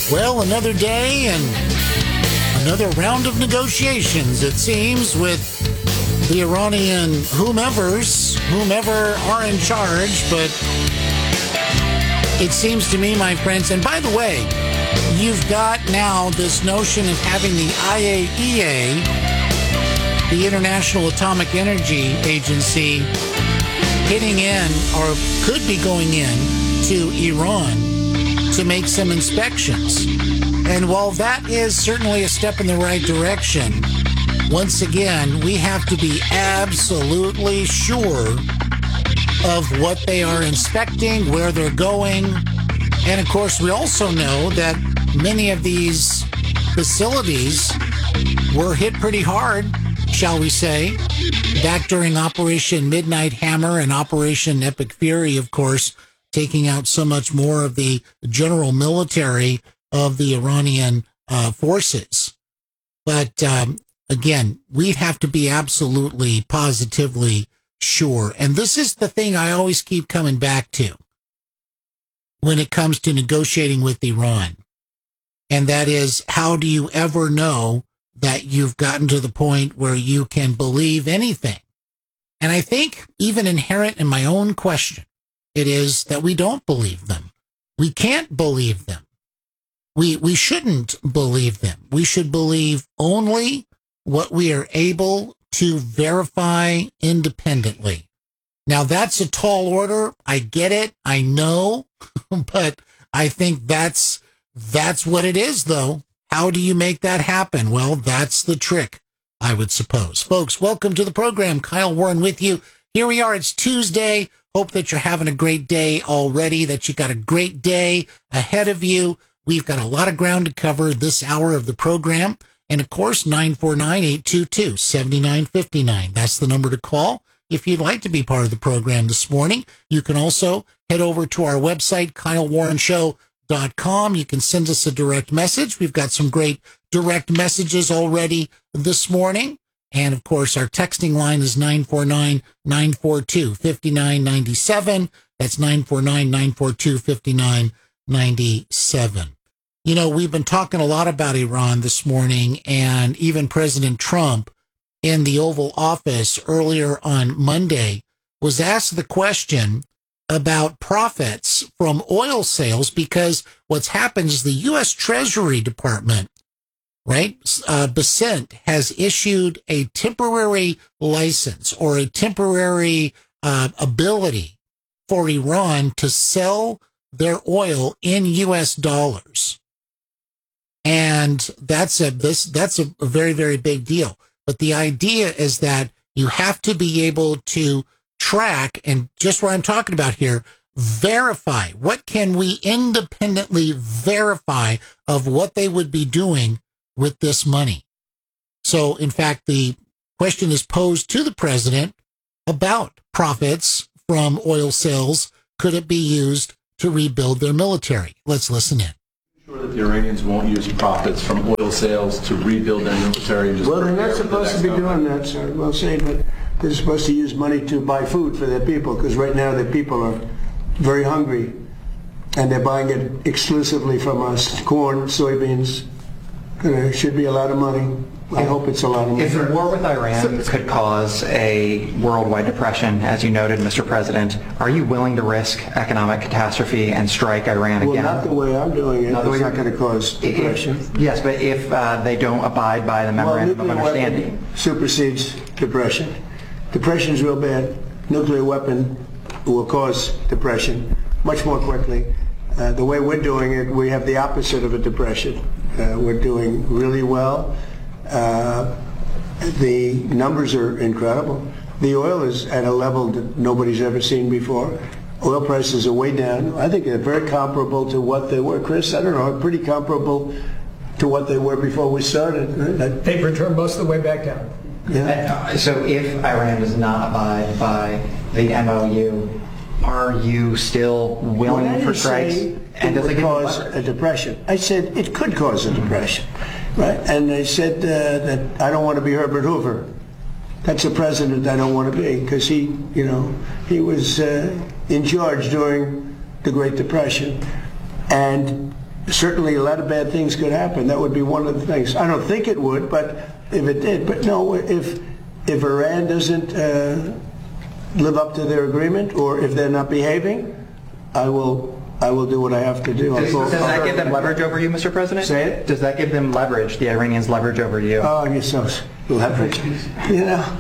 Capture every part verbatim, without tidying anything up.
Well, another day and another round of negotiations, it seems, with the Iranian whomevers, whomever are in charge. But it seems to me, my friends, and by the way, you've got now this notion of having the I A E A, the International Atomic Energy Agency, hitting in, or could be going in, to Iran to make some inspections. And while that is certainly a step in the right direction, once again, we have to be absolutely sure of what they are inspecting, where they're going. And of course, we also know that many of these facilities were hit pretty hard, shall we say, back during Operation Midnight Hammer and Operation Epic Fury, of course, taking out so much more of the general military of the Iranian uh, forces. But um, again, we have to be absolutely, positively sure. And this is the thing I always keep coming back to when it comes to negotiating with Iran. And that is, how do you ever know that you've gotten to the point where you can believe anything? And I think even inherent in my own question, it is that we don't believe them. We can't believe them. We we shouldn't believe them. We should believe only what we are able to verify independently. Now, that's a tall order. I get it. I know. But I think that's that's what it is, though. How do you make that happen? Well, that's the trick, I would suppose. Folks, welcome to the program. Kyle Warren with you. Here we are. It's Tuesday. Hope that you're having a great day already, that you got a great day ahead of you. We've got a lot of ground to cover this hour of the program. And of course, nine four nine, eight two two, seven nine five nine. That's the number to call if you'd like to be part of the program this morning. You can also head over to our website, kyle warren show dot com. You can send us a direct message. We've got some great direct messages already this morning. And, of course, our texting line is nine four nine, nine four two, five nine nine seven. That's nine four nine, nine four two, five nine nine seven. You know, we've been talking a lot about Iran this morning, and even President Trump in the Oval Office earlier on Monday was asked the question about profits from oil sales, because what's happened is the U S Treasury Department, right, uh, Besant has issued a temporary license or a temporary uh, ability for Iran to sell their oil in U S dollars. And that's a this that's a, a very, very big deal. But the idea is that you have to be able to track, and just what I'm talking about here, verify. What can we independently verify of what they would be doing with this money? So, in fact, the question is posed to the president about profits from oil sales. Could it be used to rebuild their military? Let's listen in. Sure that the Iranians won't use profits from oil sales to rebuild their military. And just well, they're not supposed to be doing that, sir. Well, say, but they're supposed to use money to buy food for their people, because right now their people are very hungry, and they're buying it exclusively from us. Corn, soybeans. It should be a lot of money. I hope it's a lot of money. If a war with Iran could cause a worldwide depression, as you noted, Mister President, are you willing to risk economic catastrophe and strike Iran well, again? Well, not the way I'm doing it. Not it's not going to cause depression. If, yes, but if uh, they don't abide by the memorandum well, of understanding. Supersedes depression. Depression is real bad. Nuclear weapon will cause depression much more quickly. Uh, the way we're doing it, we have the opposite of a depression. Uh, we're doing really well. Uh, the numbers are incredible. The oil is at a level that nobody's ever seen before. Oil prices are way down. I think they're very comparable to what they were. Chris, I don't know, pretty comparable to what they were before we started. Right? They've returned most of the way back down. Yeah. So if Iran does not abide by the M O U, are you still willing well, for strikes? And does it cause a depression? I said it could cause a depression, right? And they said uh, that I don't want to be Herbert Hoover. That's a president I don't want to be, because he, you know, he was uh, in charge during the Great Depression, and certainly a lot of bad things could happen. That would be one of the things. I don't think it would, but if it did. But no, if if Iran doesn't uh, live up to their agreement, or if they're not behaving, I will I will do what I have to do. Does, does that give them leverage over you, Mister President? Say it? Does that give them leverage, the Iranians leverage over you? Oh, you're so leverage. You know,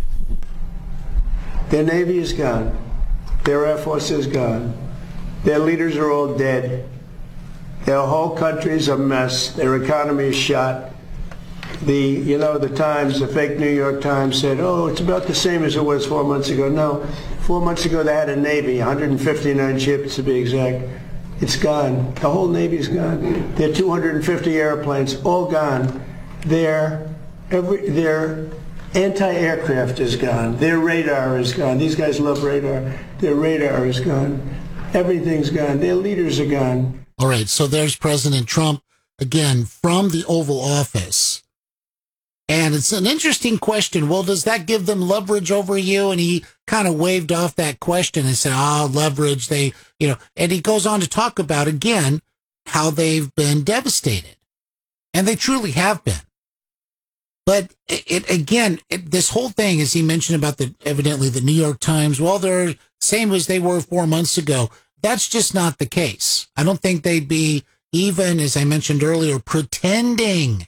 their Navy is gone. Their Air Force is gone. Their leaders are all dead. Their whole country is a mess. Their economy is shot. The, you know, the Times, the fake New York Times said, oh, it's about the same as it was four months ago. No, four months ago they had a Navy, one hundred fifty-nine ships to be exact. It's gone. The whole Navy's gone. Their two hundred fifty airplanes, all gone. Their, every, their anti-aircraft is gone. Their radar is gone. These guys love radar. Their radar is gone. Everything's gone. Their leaders are gone. All right, so there's President Trump, again, from the Oval Office. And it's an interesting question. Well, does that give them leverage over you? And he kind of waved off that question and said, ah, oh, leverage, they, you know, and he goes on to talk about, again, how they've been devastated. And they truly have been. But it, it again, it, this whole thing, as he mentioned about the, evidently the New York Times, well, they're same as they were four months ago. That's just not the case. I don't think they'd be even, as I mentioned earlier, pretending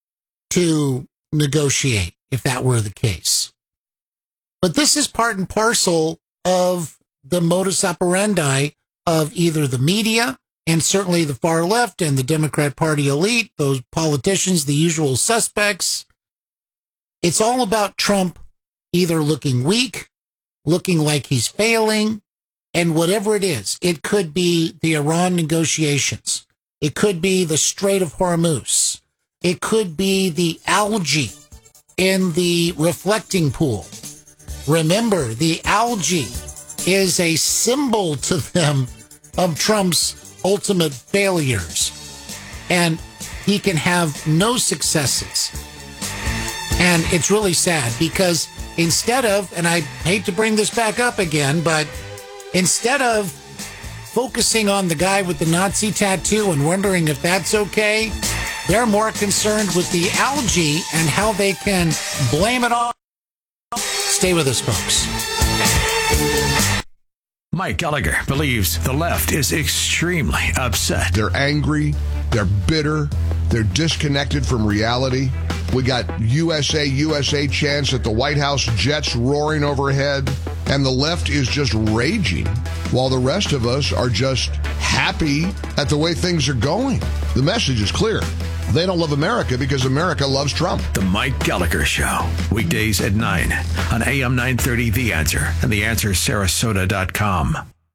to negotiate if that were the case. But this is part and parcel of the modus operandi of either the media and certainly the far left and the Democrat Party elite, those politicians, the usual suspects. It's all about Trump either looking weak, looking like he's failing, and whatever it is. It could be the Iran negotiations. It could be the Strait of Hormuz. It could be the algae in the reflecting pool. Remember, the algae is a symbol to them of Trump's ultimate failures. And he can have no successes. And it's really sad because instead of, and I hate to bring this back up again, but instead of focusing on the guy with the Nazi tattoo and wondering if that's okay, they're more concerned with the algae and how they can blame it on. Stay with us, folks. Mike Gallagher believes the left is extremely upset. They're angry, they're bitter, they're disconnected from reality. We got U S A, U S A chants at the White House, jets roaring overhead, and the left is just raging, while the rest of us are just happy at the way things are going. The message is clear. They don't love America because America loves Trump. The Mike Gallagher Show, weekdays at nine on A M nine thirty The Answer and the answer sarasota dot com.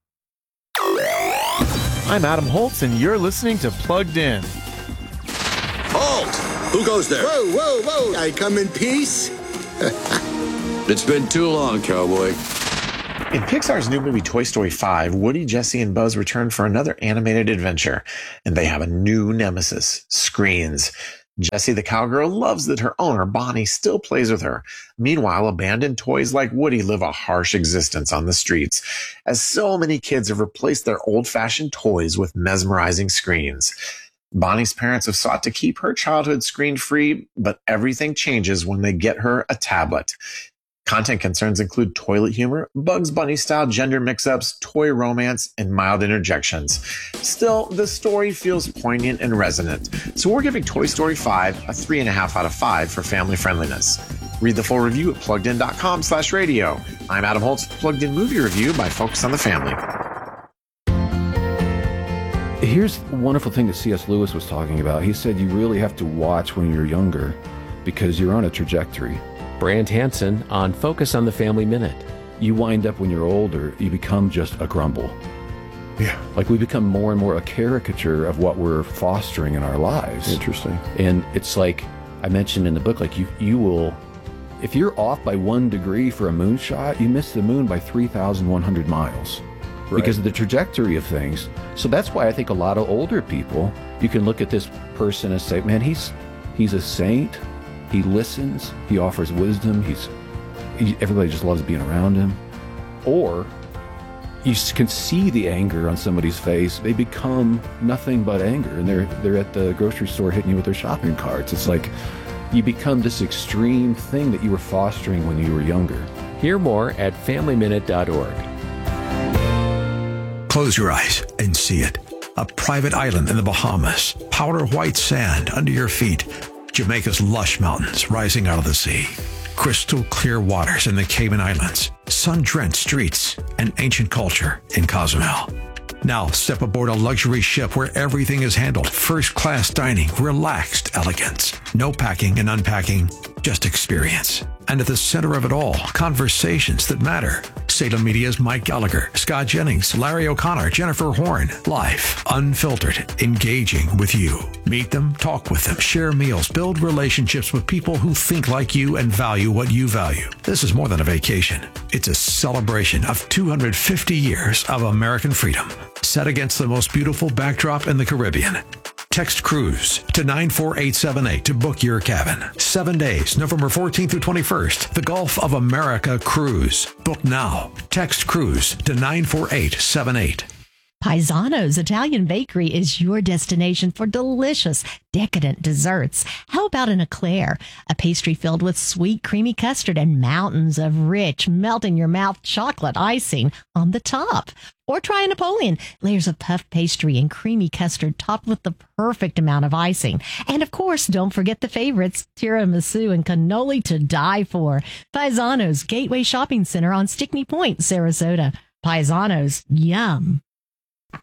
I'm Adam Holtz, and you're listening to Plugged In. Halt! Who goes there? Whoa, whoa, whoa! I come in peace. It's been too long, cowboy. In Pixar's new movie Toy Story five, Woody, Jesse, and Buzz return for another animated adventure, and they have a new nemesis, screens. Jessie the cowgirl loves that her owner, Bonnie, still plays with her. Meanwhile, abandoned toys like Woody live a harsh existence on the streets, as so many kids have replaced their old-fashioned toys with mesmerizing screens. Bonnie's parents have sought to keep her childhood screen-free, but everything changes when they get her a tablet. Content concerns include toilet humor, Bugs Bunny-style gender mix-ups, toy romance, and mild interjections. Still, the story feels poignant and resonant, so we're giving Toy Story five a three point five out of five for family friendliness. Read the full review at pluggedin.com slash radio. I'm Adam Holtz, Plugged In Movie Review by Focus on the Family. Here's the wonderful thing that C S Lewis was talking about. He said you really have to watch when you're younger because you're on a trajectory. Brant Hansen on Focus on the Family Minute. You wind up when you're older, you become just a grumble. Yeah. Like we become more and more a caricature of what we're fostering in our lives. Interesting. And it's like I mentioned in the book, like you, you will, if you're off by one degree for a moonshot, you miss the moon by three thousand one hundred miles. Right. Because of the trajectory of things. So that's why I think a lot of older people, you can look at this person and say, man, he's he's a saint. He listens. He offers wisdom. He's he, everybody just loves being around him. Or you can see the anger on somebody's face. They become nothing but anger, and they're they're at the grocery store hitting you with their shopping carts. It's like you become this extreme thing that you were fostering when you were younger. Hear more at family minute dot org. Close your eyes and see it. A private island in the Bahamas, powder white sand under your feet, Jamaica's lush mountains rising out of the sea, crystal clear waters in the Cayman Islands, sun-drenched streets, and ancient culture in Cozumel. Now step aboard a luxury ship where everything is handled, first-class dining, relaxed elegance, no packing and unpacking, just experience. And at the center of it all, conversations that matter. Salem Media's Mike Gallagher, Scott Jennings, Larry O'Connor, Jennifer Horn. Live, unfiltered, engaging with you. Meet them, talk with them, share meals, build relationships with people who think like you and value what you value. This is more than a vacation. It's a celebration of two hundred fifty years of American freedom, set against the most beautiful backdrop in the Caribbean. Text cruise to nine four eight seven eight to book your cabin. Seven days, November fourteenth through twenty-first. The Gulf of America Cruise. Book now. Text cruise to nine four eight seven eight. Paisano's Italian Bakery is your destination for delicious, decadent desserts. How about an eclair, a pastry filled with sweet, creamy custard and mountains of rich, melt-in-your-mouth chocolate icing on the top? Or try a Napoleon, layers of puff pastry and creamy custard topped with the perfect amount of icing. And of course, don't forget the favorites, tiramisu and cannoli to die for. Paisano's Gateway Shopping Center on Stickney Point, Sarasota. Paisano's, yum.